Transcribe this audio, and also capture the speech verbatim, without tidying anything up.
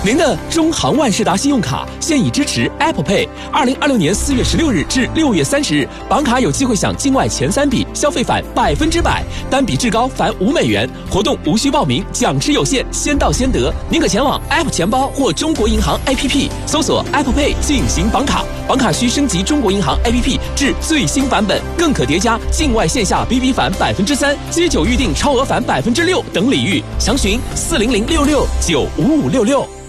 您的中航万事达信用卡现已支持 Apple Pay。二零二六年四月十六日至六月三十日，绑卡有机会享境外前三笔消费返百分之百，单笔至高返五美元。活动无需报名，奖池有限，先到先得。您可前往 App 钱包或中国银行 A P P 搜索 Apple Pay 进行绑卡，绑卡需升级中国银行 A P P 至最新版本，更可叠加境外线下 B B 返百分之三、街酒预订超额返百分之六等礼遇。详询四零零六六九五五六六。